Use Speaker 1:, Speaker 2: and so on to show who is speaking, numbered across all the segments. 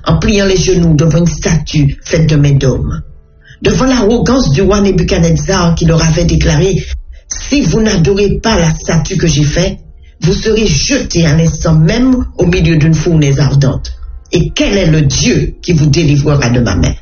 Speaker 1: en pliant les genoux devant une statue faite de mains d'hommes. Devant l'arrogance du roi Nebuchadnezzar qui leur avait déclaré « Si vous n'adorez pas la statue que j'ai faite, vous serez jetés à l'instant même au milieu d'une fournaise ardente. Et quel est le Dieu qui vous délivrera de ma main ?»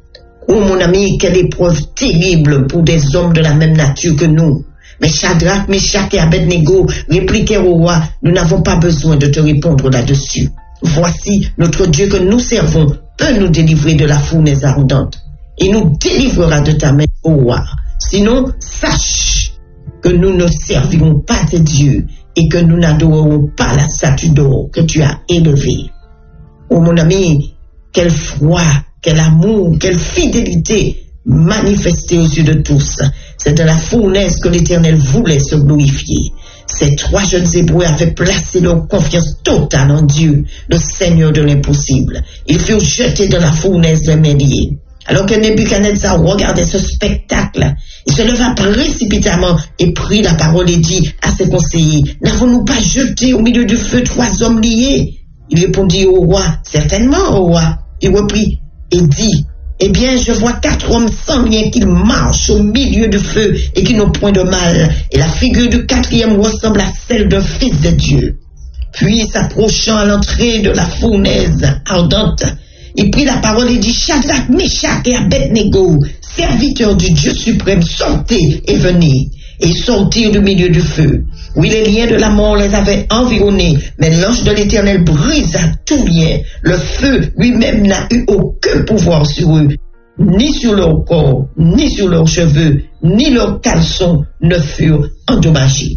Speaker 1: Oh mon ami, quelle épreuve terrible pour des hommes de la même nature que nous. Mais Shadrach, Meshach et Abednego répliquèrent au roi, nous n'avons pas besoin de te répondre là-dessus. Voici, notre Dieu que nous servons peut nous délivrer de la fournaise ardente. Il nous délivrera de ta main, ô roi. Sinon, sache que nous ne servirons pas tes dieux et que nous n'adorerons pas la statue d'or que tu as élevée. Oh mon ami, quelle foi, quel amour, quelle fidélité manifestée aux yeux de tous. C'est dans la fournaise que l'Éternel voulait se glorifier. Ces trois jeunes Hébreux avaient placé leur confiance totale en Dieu, le Seigneur de l'impossible. Ils furent jetés dans la fournaise les mains liées. Alors que Nebuchadnezzar regardait ce spectacle, il se leva précipitamment et prit la parole et dit à ses conseillers, « N'avons-nous pas jeté au milieu du feu 3 hommes liés ?» Il répondit au roi, « Certainement, au roi. » Il reprit et dit, « Eh bien, je vois 4 hommes sans lien qui marchent au milieu du feu et qui n'ont point de mal, et la figure du 4e ressemble à celle d'un fils de Dieu. » Puis, s'approchant à l'entrée de la fournaise ardente, il prit la parole et dit, « Shadrach, Meshach et Abednego, serviteurs du Dieu suprême, sortez et venez. » Et ils sortirent du milieu du feu. Oui, les liens de la mort les avaient environnés, mais l'ange de l'Éternel brisa tout lien. Le feu lui-même n'a eu aucun pouvoir sur eux, ni sur leur corps, ni sur leurs cheveux, ni leurs caleçons ne furent endommagés.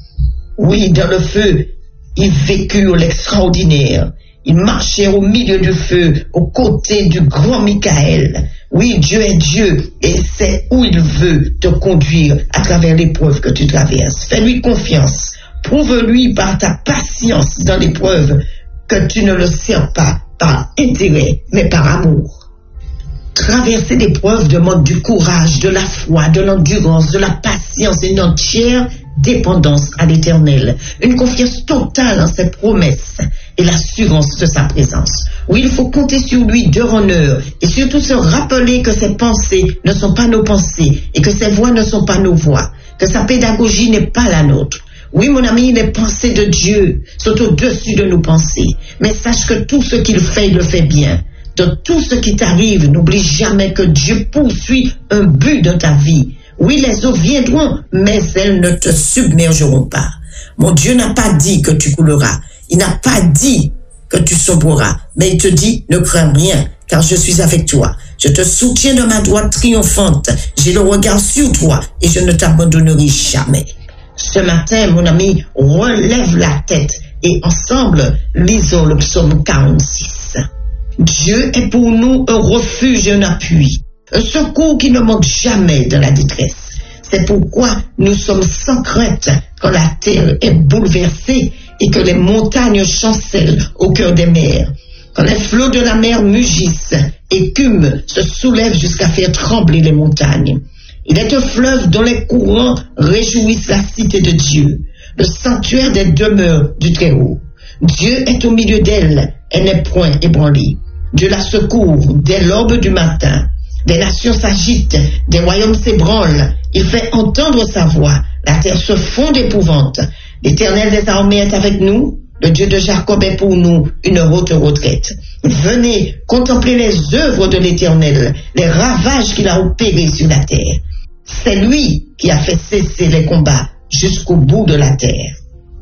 Speaker 1: Oui, dans le feu, ils vécurent l'extraordinaire. Ils marchèrent au milieu du feu, aux côtés du grand Michael. Oui, Dieu est Dieu et c'est où il veut te conduire à travers l'épreuve que tu traverses. Fais-lui confiance. Prouve-lui par ta patience dans l'épreuve que tu ne le sers pas par intérêt, mais par amour. Traverser l'épreuve demande du courage, de la foi, de l'endurance, de la patience et une entière dépendance à l'Éternel. Une confiance totale en ses promesses et l'assurance de sa présence. Oui, il faut compter sur lui d'heure en heure et surtout se rappeler que ses pensées ne sont pas nos pensées et que ses voix ne sont pas nos voix, que sa pédagogie n'est pas la nôtre. Oui, mon ami, les pensées de Dieu sont au-dessus de nos pensées, mais sache que tout ce qu'il fait, il le fait bien. Dans tout ce qui t'arrive, n'oublie jamais que Dieu poursuit un but dans ta vie. Oui, les eaux viendront, mais elles ne te submergeront pas. Mon Dieu n'a pas dit que tu couleras. Il n'a pas dit que tu sombreras, mais il te dit, ne crains rien, car je suis avec toi. Je te soutiens de ma droite triomphante. J'ai le regard sur toi et je ne t'abandonnerai jamais. Ce matin, mon ami, relève la tête et ensemble, lisons le psaume 46. Dieu est pour nous un refuge et un appui, un secours qui ne manque jamais dans la détresse. C'est pourquoi nous sommes sans crainte quand la terre est bouleversée et que les montagnes chancellent au cœur des mers. Quand les flots de la mer mugissent, écument, se soulèvent jusqu'à faire trembler les montagnes. Il est un fleuve dont les courants réjouissent la cité de Dieu, le sanctuaire des demeures du Très-Haut. Dieu est au milieu d'elle, elle n'est point ébranlée. Dieu la secourt dès l'aube du matin. Des nations s'agitent, des royaumes s'ébranlent. Il fait entendre sa voix. La terre se fond d'épouvante. L'Éternel des armées est avec nous. Le Dieu de Jacob est pour nous une haute retraite. Venez contempler les œuvres de l'Éternel, les ravages qu'il a opérés sur la terre. C'est lui qui a fait cesser les combats jusqu'au bout de la terre.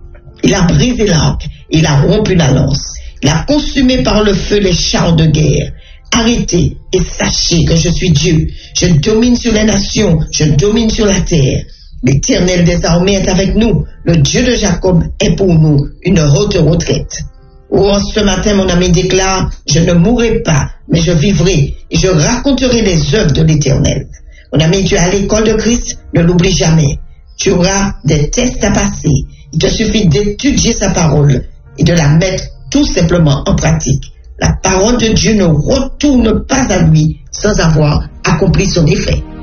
Speaker 1: Il a brisé l'arc, il a rompu la lance, il a consumé par le feu les chars de guerre. Arrêtez et sachez que je suis Dieu. Je domine sur les nations, je domine sur la terre. L'Éternel des armées est avec nous. Le Dieu de Jacob est pour nous une haute retraite. Oh, ce matin, mon ami déclare, je ne mourrai pas, mais je vivrai et je raconterai les œuvres de l'Éternel. Mon ami, tu es à l'école de Christ, ne l'oublie jamais. Tu auras des tests à passer. Il te suffit d'étudier sa parole et de la mettre tout simplement en pratique. La parole de Dieu ne retourne pas à lui sans avoir accompli son effet.